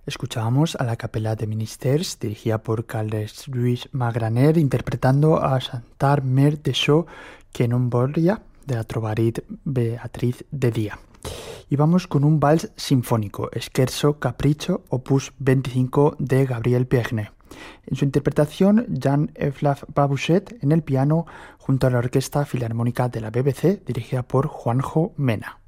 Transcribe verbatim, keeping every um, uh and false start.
Escuchábamos a la Capella de Ministers, dirigida por Carles Lluís Magraner, interpretando a Chantar Mer de Cho que non volia, de la trovarit Beatriz de Día. Y vamos con un vals sinfónico, Scherzo Capriccio, opus veinticinco de Gabriel Pierné. En su interpretación, Jean-Evlaf Babouchet en el piano junto a la Orquesta Filarmónica de la B B C, dirigida por Juanjo Mena.